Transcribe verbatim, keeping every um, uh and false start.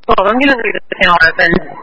Hold on, I'm going to do this now, open.